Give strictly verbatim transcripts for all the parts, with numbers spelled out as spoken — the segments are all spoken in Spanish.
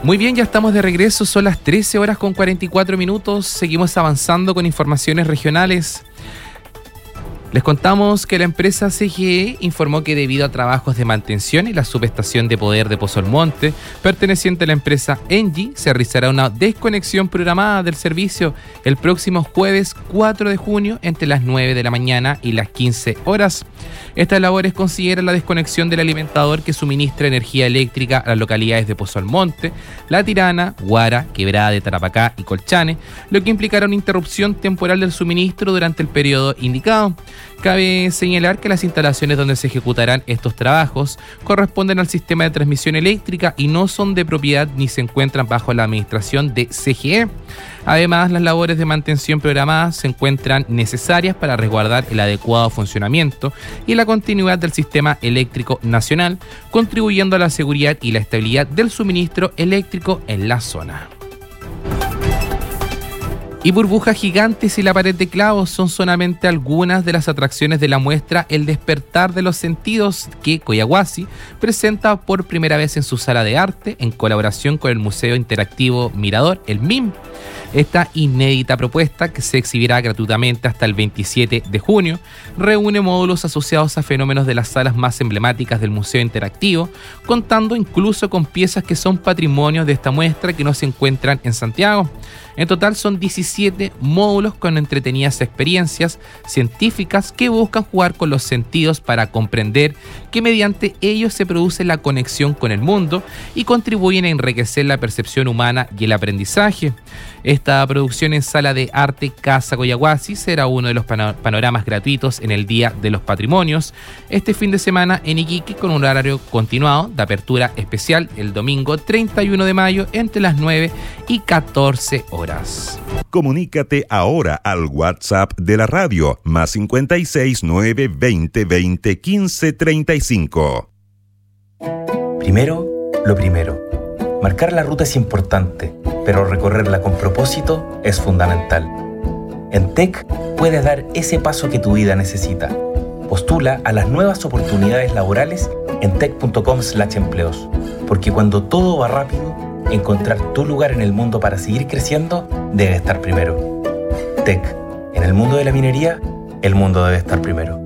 Muy bien, ya estamos de regreso, son las trece horas con cuarenta y cuatro minutos, seguimos avanzando con informaciones regionales. Les contamos que la empresa C G E informó que debido a trabajos de mantención en la subestación de poder de Pozo Almonte, perteneciente a la empresa Engie, se realizará una desconexión programada del servicio el próximo jueves cuatro de junio entre las nueve de la mañana y las quince horas. Estas labores consideran la desconexión del alimentador que suministra energía eléctrica a las localidades de Pozo Almonte, La Tirana, Guara, Quebrada de Tarapacá y Colchane, lo que implicará una interrupción temporal del suministro durante el periodo indicado. Cabe señalar que las instalaciones donde se ejecutarán estos trabajos corresponden al sistema de transmisión eléctrica y no son de propiedad ni se encuentran bajo la administración de C G E. Además, las labores de mantención programadas se encuentran necesarias para resguardar el adecuado funcionamiento y la continuidad del sistema eléctrico nacional, contribuyendo a la seguridad y la estabilidad del suministro eléctrico en la zona. Y burbujas gigantes y la pared de clavos son solamente algunas de las atracciones de la muestra El despertar de los sentidos que Collahuasi presenta por primera vez en su sala de arte en colaboración con el Museo Interactivo Mirador, el M I M. Esta inédita propuesta, que se exhibirá gratuitamente hasta el veintisiete de junio, reúne módulos asociados a fenómenos de las salas más emblemáticas del Museo Interactivo, contando incluso con piezas que son patrimonio de esta muestra que no se encuentran en Santiago. En total son diecisiete módulos con entretenidas experiencias científicas que buscan jugar con los sentidos para comprender que mediante ellos se produce la conexión con el mundo y contribuyen a enriquecer la percepción humana y el aprendizaje. Esta producción en Sala de Arte Casa Collahuasi será uno de los panoramas gratuitos en el Día de los Patrimonios este fin de semana en Iquique, con un horario continuado de apertura especial el domingo treinta y uno de mayo entre las nueve y catorce horas. Comunícate ahora al WhatsApp de la radio más cincuenta y seis, nueve, veinte, veinte, quince, treinta y cinco. Primero, lo primero. Marcar la ruta es importante, pero recorrerla con propósito es fundamental. En T E C puedes dar ese paso que tu vida necesita. Postula a las nuevas oportunidades laborales en tec punto com slash empleos, porque cuando todo va rápido, encontrar tu lugar en el mundo para seguir creciendo debe estar primero. T E C, en el mundo de la minería, el mundo debe estar primero.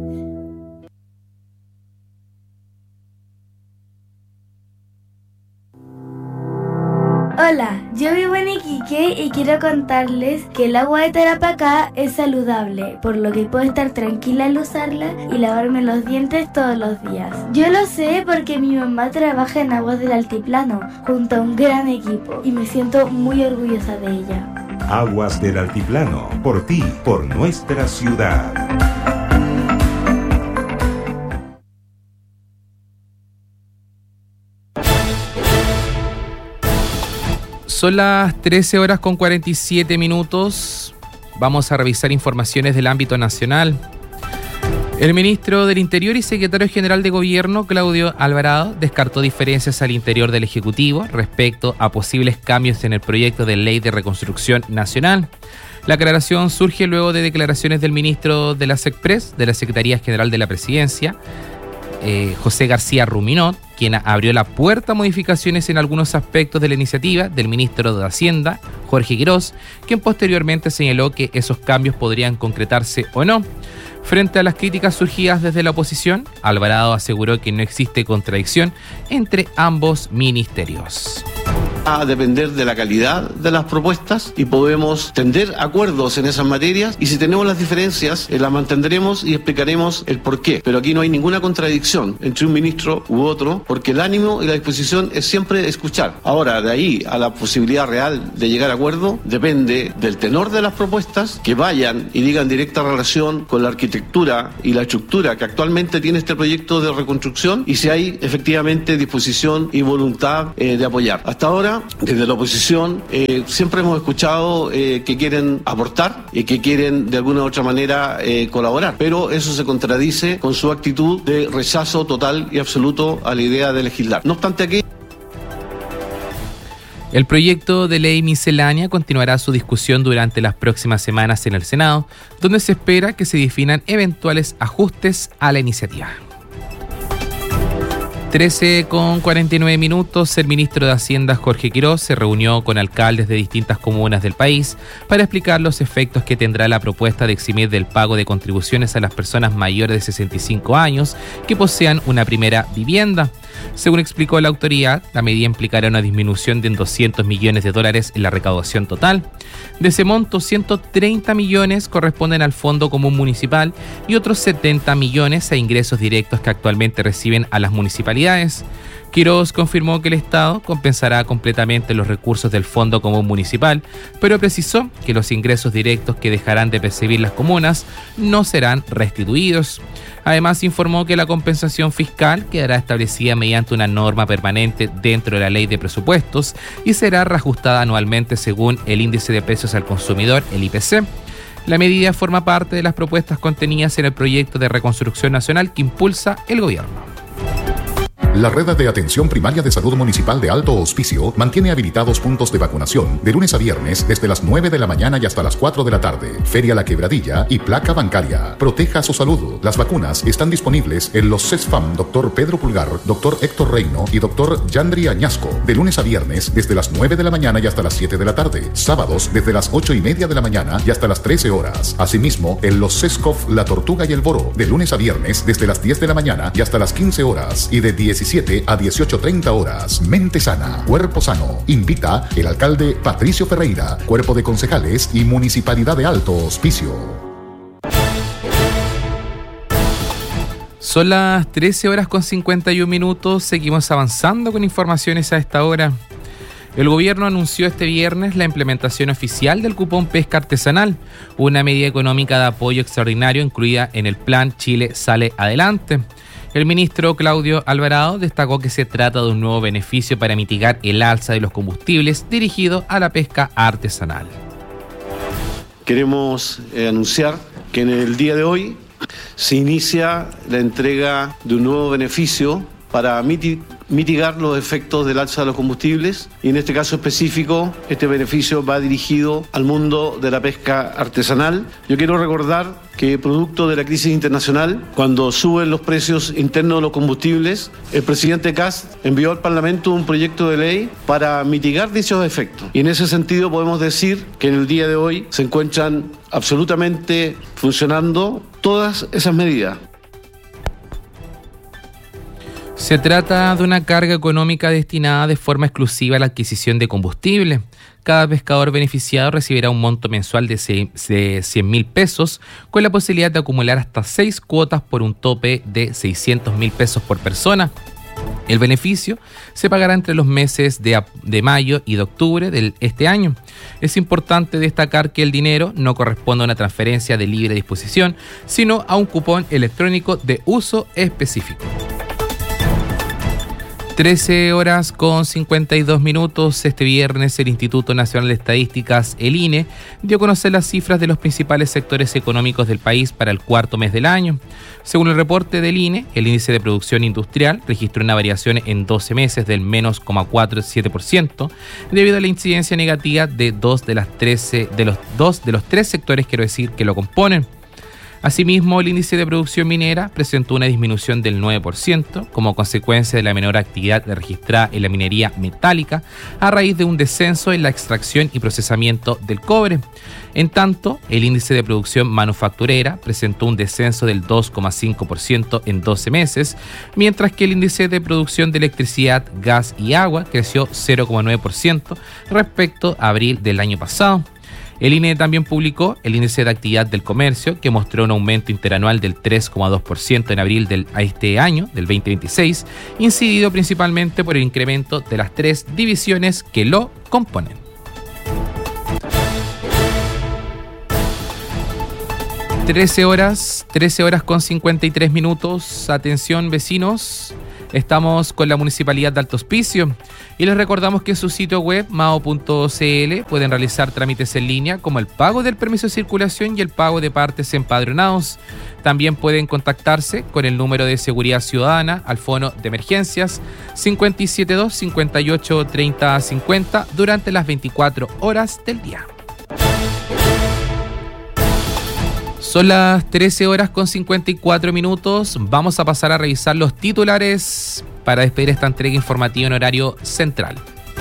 Hola, yo vivo en Iquique y quiero contarles que el agua de Tarapacá es saludable, por lo que puedo estar tranquila al usarla y lavarme los dientes todos los días. Yo lo sé porque mi mamá trabaja en Aguas del Altiplano, junto a un gran equipo, y me siento muy orgullosa de ella. Aguas del Altiplano, por ti, por nuestra ciudad. Son las trece horas con cuarenta y siete minutos. Vamos a revisar informaciones del ámbito nacional. El ministro del Interior y secretario general de Gobierno, Claudio Alvarado, descartó diferencias al interior del Ejecutivo respecto a posibles cambios en el proyecto de ley de reconstrucción nacional. La aclaración surge luego de declaraciones del ministro de la SECPRES, de la Secretaría General de la Presidencia, eh, José García Ruminot, quien abrió la puerta a modificaciones en algunos aspectos de la iniciativa del ministro de Hacienda, Jorge Quirós, quien posteriormente señaló que esos cambios podrían concretarse o no. Frente a las críticas surgidas desde la oposición, Alvarado aseguró que no existe contradicción entre ambos ministerios. A depender de la calidad de las propuestas y podemos tender acuerdos en esas materias, y si tenemos las diferencias eh, las mantendremos y explicaremos el por qué, pero aquí no hay ninguna contradicción entre un ministro u otro, porque el ánimo y la disposición es siempre escuchar. Ahora, de ahí a la posibilidad real de llegar a acuerdo depende del tenor de las propuestas, que vayan y digan directa relación con la arquitectura y la estructura que actualmente tiene este proyecto de reconstrucción, y si hay efectivamente disposición y voluntad eh, de apoyar. Hasta ahora, desde la oposición, eh, siempre hemos escuchado eh, que quieren aportar y que quieren de alguna u otra manera eh, colaborar, pero eso se contradice con su actitud de rechazo total y absoluto a la idea de legislar. No obstante, aquí el proyecto de ley miscelánea continuará su discusión durante las próximas semanas en el Senado, donde se espera que se definan eventuales ajustes a la iniciativa. trece con cuarenta y nueve minutos, el ministro de Hacienda Jorge Quiroz se reunió con alcaldes de distintas comunas del país para explicar los efectos que tendrá la propuesta de eximir del pago de contribuciones a las personas mayores de sesenta y cinco años que posean una primera vivienda. Según explicó la autoridad, la medida implicará una disminución de doscientos millones de dólares en la recaudación total. De ese monto, ciento treinta millones corresponden al Fondo Común Municipal y otros setenta millones a ingresos directos que actualmente reciben a las municipalidades. Quiroz confirmó que el Estado compensará completamente los recursos del Fondo Común Municipal, pero precisó que los ingresos directos que dejarán de percibir las comunas no serán restituidos. Además, informó que la compensación fiscal quedará establecida mediante una norma permanente dentro de la Ley de Presupuestos y será reajustada anualmente según el Índice de Precios al Consumidor, el I P C. La medida forma parte de las propuestas contenidas en el proyecto de reconstrucción nacional que impulsa el gobierno. La Red de Atención Primaria de Salud Municipal de Alto Hospicio mantiene habilitados puntos de vacunación de lunes a viernes desde las nueve de la mañana y hasta las cuatro de la tarde. Feria La Quebradilla y Placa Bancaria. Proteja su salud. Las vacunas están disponibles en los CESFAM Doctor Pedro Pulgar, Doctor Héctor Reino y Doctor Yandri Añasco. De lunes a viernes desde las nueve de la mañana y hasta las siete de la tarde. Sábados desde las ocho y media de la mañana y hasta las trece horas. Asimismo, en los CESCOF La Tortuga y el Boro. De lunes a viernes desde las diez de la mañana y hasta las quince horas. Y de diecisiete a dieciocho treinta horas. Mente sana, cuerpo sano. Invita el alcalde Patricio Ferreira, cuerpo de concejales y Municipalidad de Alto Hospicio. Son las trece horas con cincuenta y un minutos. Seguimos avanzando con informaciones a esta hora. El gobierno anunció este viernes la implementación oficial del cupón pesca artesanal, una medida económica de apoyo extraordinario incluida en el plan Chile Sale Adelante. El ministro Claudio Alvarado destacó que se trata de un nuevo beneficio para mitigar el alza de los combustibles dirigido a la pesca artesanal. Queremos eh, anunciar que en el día de hoy se inicia la entrega de un nuevo beneficio para mitigar los efectos del alza de los combustibles y en este caso específico este beneficio va dirigido al mundo de la pesca artesanal. Yo quiero recordar que producto de la crisis internacional, cuando suben los precios internos de los combustibles, el presidente Kast envió al Parlamento un proyecto de ley para mitigar dichos efectos. Y en ese sentido podemos decir que en el día de hoy se encuentran absolutamente funcionando todas esas medidas. Se trata de una carga económica destinada de forma exclusiva a la adquisición de combustible. Cada pescador beneficiado recibirá un monto mensual de cien mil pesos, con la posibilidad de acumular hasta seis cuotas por un tope de seiscientos mil pesos por persona. El beneficio se pagará entre los meses de, de mayo y de octubre de este año. Es importante destacar que el dinero no corresponde a una transferencia de libre disposición, sino a un cupón electrónico de uso específico. trece horas con cincuenta y dos minutos. Este viernes el Instituto Nacional de Estadísticas, el I N E, dio a conocer las cifras de los principales sectores económicos del país para el cuarto mes del año. Según el reporte del I N E, el índice de producción industrial registró una variación en doce meses del menos cero coma cuarenta y siete por ciento debido a la incidencia negativa de dos de las trece de los dos de los tres sectores, quiero decir, que lo componen. Asimismo, el índice de producción minera presentó una disminución del nueve por ciento como consecuencia de la menor actividad registrada en la minería metálica a raíz de un descenso en la extracción y procesamiento del cobre. En tanto, el índice de producción manufacturera presentó un descenso del dos coma cinco por ciento en doce meses, mientras que el índice de producción de electricidad, gas y agua creció cero coma nueve por ciento respecto a abril del año pasado. El I N E también publicó el índice de actividad del comercio, que mostró un aumento interanual del tres coma dos por ciento en abril de este año, del veinte veintiséis, incidido principalmente por el incremento de las tres divisiones que lo componen. trece horas, trece horas con cincuenta y tres minutos. Atención, vecinos. Estamos con la Municipalidad de Alto Hospicio y les recordamos que en su sitio web mao punto c l pueden realizar trámites en línea como el pago del permiso de circulación y el pago de partes empadronados. También pueden contactarse con el número de seguridad ciudadana al fono de emergencias cinco siete dos, cinco ocho, treinta, cincuenta durante las veinticuatro horas del día. Son las trece horas con cincuenta y cuatro minutos. Vamos a pasar a revisar los titulares para despedir esta entrega informativa en horario central.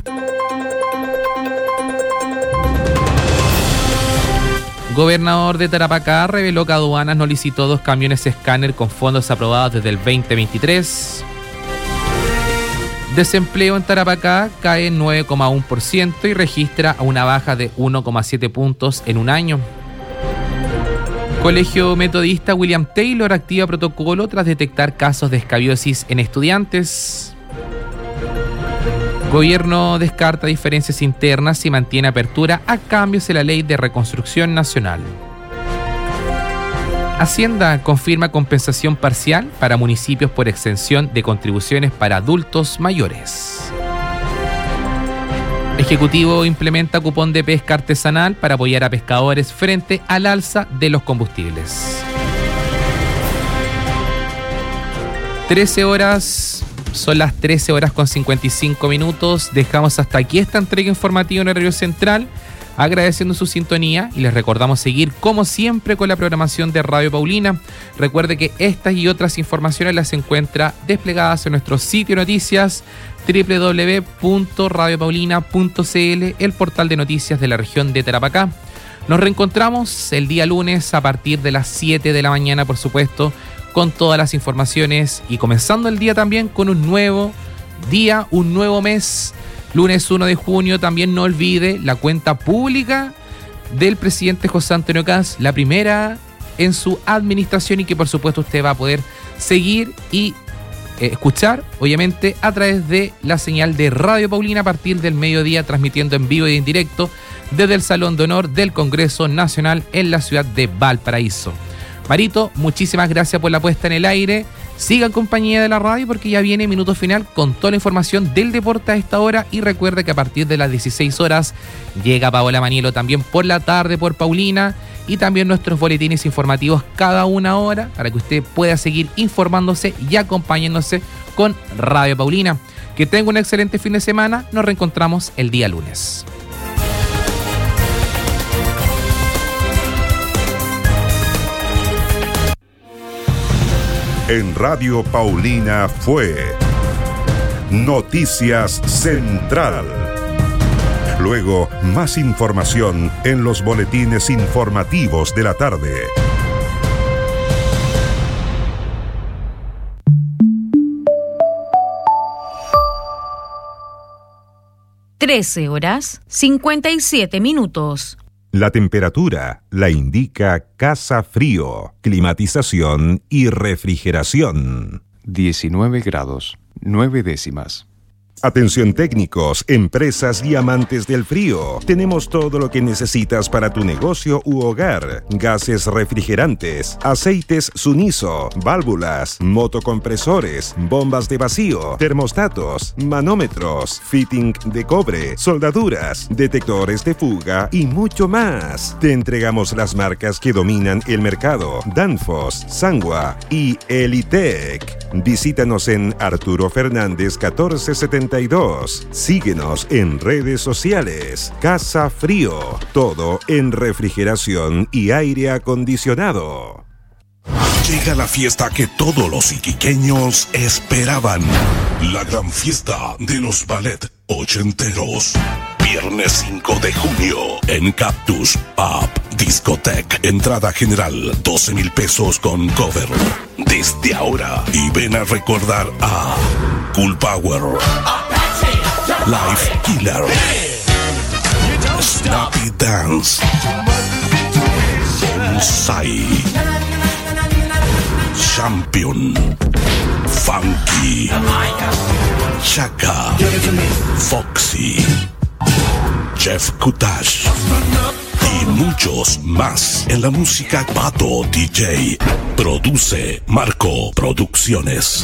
Gobernador de Tarapacá reveló que Aduanas no licitó dos camiones escáner con fondos aprobados desde el veinte veintitrés. Desempleo en Tarapacá cae en nueve coma uno por ciento y registra una baja de uno coma siete puntos en un año. Colegio Metodista William Taylor activa protocolo tras detectar casos de escabiosis en estudiantes. Gobierno descarta diferencias internas y mantiene apertura a cambios en la Ley de Reconstrucción Nacional. Hacienda confirma compensación parcial para municipios por exención de contribuciones para adultos mayores. Ejecutivo implementa cupón de pesca artesanal para apoyar a pescadores frente al alza de los combustibles. trece horas, son las trece horas con cincuenta y cinco minutos. Dejamos hasta aquí esta entrega informativa en horario central, agradeciendo su sintonía y les recordamos seguir como siempre con la programación de Radio Paulina. Recuerde que estas y otras informaciones las encuentra desplegadas en nuestro sitio de noticias doble u doble u doble u punto radio paulina punto c l, el portal de noticias de la región de Tarapacá. Nos reencontramos el día lunes a partir de las siete de la mañana, por supuesto, con todas las informaciones y comenzando el día también con un nuevo día, un nuevo mes. Lunes uno de junio, también no olvide la cuenta pública del presidente José Antonio Kast, la primera en su administración y que por supuesto usted va a poder seguir y eh, escuchar, obviamente, a través de la señal de Radio Paulina a partir del mediodía, transmitiendo en vivo y en directo desde el Salón de Honor del Congreso Nacional en la ciudad de Valparaíso. Marito, muchísimas gracias por la puesta en el aire. Siga en compañía de la radio porque ya viene Minuto Final con toda la información del deporte a esta hora. Y recuerde que a partir de las dieciséis horas llega Paola Manielo también por la tarde por Paulina. Y también nuestros boletines informativos cada una hora para que usted pueda seguir informándose y acompañándose con Radio Paulina. Que tenga un excelente fin de semana. Nos reencontramos el día lunes. En Radio Paulina fue Noticias Central. Luego, más información en los boletines informativos de la tarde. trece horas cincuenta y siete minutos. La temperatura la indica Casa Frío, climatización y refrigeración. diecinueve grados, nueve décimas. Atención técnicos, empresas y amantes del frío. Tenemos todo lo que necesitas para tu negocio u hogar. Gases refrigerantes, aceites Suniso, válvulas, motocompresores, bombas de vacío, termostatos, manómetros, fitting de cobre, soldaduras, detectores de fuga y mucho más. Te entregamos las marcas que dominan el mercado: Danfoss, Sangwa y Elitec. Visítanos en Arturo Fernández catorce setenta y dos. Síguenos en redes sociales. Casa Frío, todo en refrigeración y aire acondicionado. Llega la fiesta que todos los iquiqueños esperaban. La gran fiesta de los ballet ochenteros. Viernes cinco de junio en Cactus Pub Discotech. Entrada general doce mil pesos con cover. Desde ahora y ven a recordar a Cool Power, Life Killer, Snappy Dance, Bonsai, Champion, Funky, Chaka, Foxy, Jeff Kutash y muchos más en la música Pato D J. Produce Marco Producciones.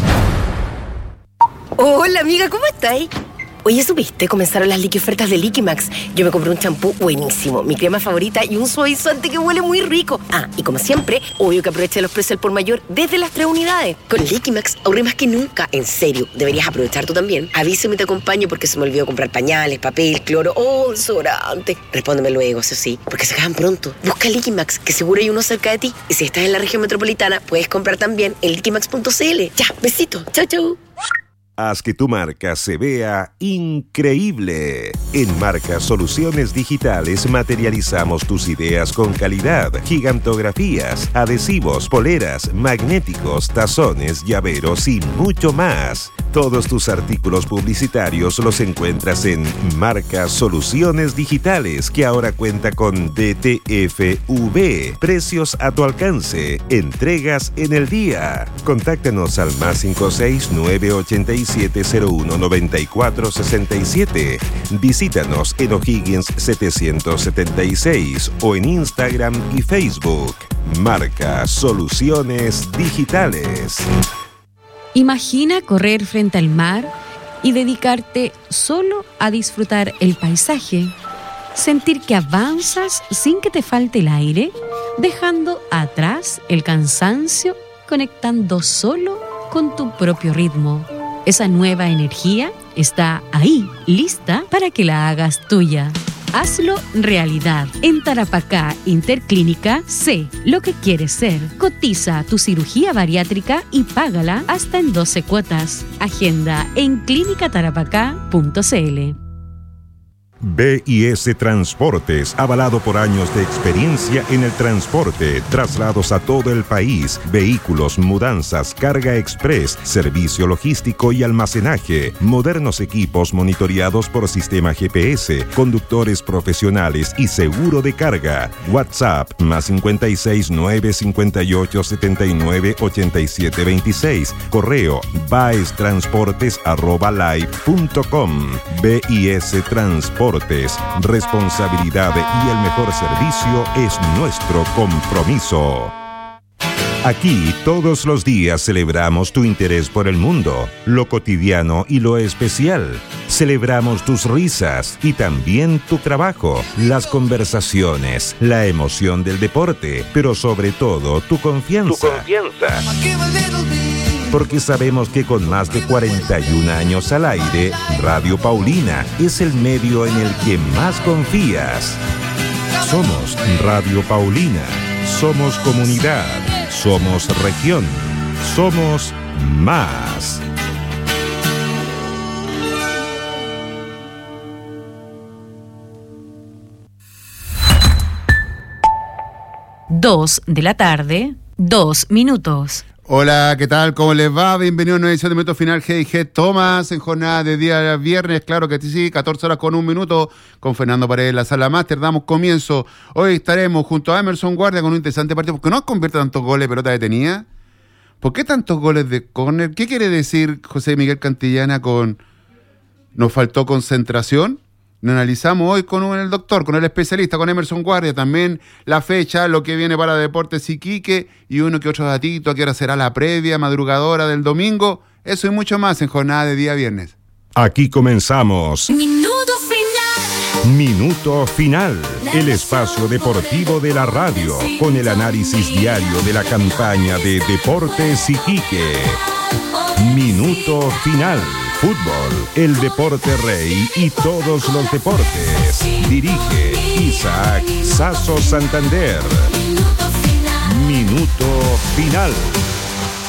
Hola amiga, ¿cómo estáis? Oye, ¿supiste? Comenzaron las liqui ofertas de Liquimax. Yo me compré un champú buenísimo, mi crema favorita y un suavizante que huele muy rico. Ah, y como siempre, obvio que aproveché los precios al por mayor desde las tres unidades. Con Liquimax ahorré más que nunca. En serio, deberías aprovechar tú también. Avísame y te acompaño porque se me olvidó comprar pañales, papel, cloro o desodorante. Respóndeme luego, eso sí, porque se acaban pronto. Busca Liquimax, que seguro hay uno cerca de ti. Y si estás en la región metropolitana, puedes comprar también en liquimax punto c l. Ya, besito. Chau, chau. Haz que tu marca se vea increíble. En Marca Soluciones Digitales materializamos tus ideas con calidad, gigantografías, adhesivos, poleras, magnéticos, tazones, llaveros y mucho más. Todos tus artículos publicitarios los encuentras en Marca Soluciones Digitales, que ahora cuenta con D T F V. Precios a tu alcance. Entregas en el día. Contáctanos al más cinco seis nueve ocho siete cero uno nueve cuatro seis siete. Visítanos en O'Higgins setecientos setenta y seis o en Instagram y Facebook. Marca Soluciones Digitales. Imagina correr frente al mar y dedicarte solo a disfrutar el paisaje. Sentir que avanzas sin que te falte el aire, dejando atrás el cansancio, conectando solo con tu propio ritmo. Esa nueva energía está ahí, lista para que la hagas tuya. Hazlo realidad. En Tarapacá Interclínica, sé lo que quieres ser. Cotiza tu cirugía bariátrica y págala hasta en doce cuotas. Agenda en clínica tarapacá punto c l. B I S Transportes, avalado por años de experiencia en el transporte, traslados a todo el país, vehículos, mudanzas, carga express, servicio logístico y almacenaje, modernos equipos monitoreados por sistema G P S, conductores profesionales y seguro de carga. WhatsApp más cincuenta y seis nueve cincuenta y ocho setenta y nueve ochenta y siete veintiséis. Correo baestransportes arroba live punto com. B I S Transportes. Responsabilidad y el mejor servicio es nuestro compromiso. Aquí todos los días celebramos tu interés por el mundo, lo cotidiano y lo especial. Celebramos tus risas y también tu trabajo, las conversaciones, la emoción del deporte, pero sobre todo tu confianza. Tu confianza. Porque sabemos que con más de cuarenta y un años al aire, Radio Paulina es el medio en el que más confías. Somos Radio Paulina, somos comunidad, somos región, somos más. Dos de la tarde, dos minutos. Hola, ¿qué tal? ¿Cómo les va? Bienvenido a una edición de Minuto Final G y G Tomás en jornada de día viernes, claro que sí, catorce horas con un minuto, con Fernando Paredes en la sala máster. Damos comienzo. Hoy estaremos junto a Emerson Guardia con un interesante partido. ¿Por qué no convierte tantos goles de pelota detenida? ¿Por qué tantos goles de córner? ¿Qué quiere decir José Miguel Cantillana con nos faltó concentración? Lo analizamos hoy con el doctor, con el especialista, con Emerson Guardia, también la fecha, lo que viene para Deportes Iquique y uno que otro datito, a qué hora será la previa, madrugadora del domingo, eso y mucho más en jornada de día viernes. Aquí comenzamos. Minuto final. Minuto Final, el espacio deportivo de la radio, con el análisis diario de la campaña de Deportes Iquique. Minuto Final. Fútbol, el deporte rey y todos los deportes. Dirige Isaac Sasso Santander. Minuto Final.